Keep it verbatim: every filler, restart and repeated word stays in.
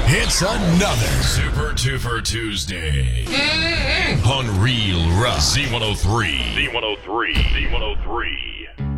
It's another Super Twofer Tuesday on Real Rock Z one oh three. Z one oh three. Z one oh three.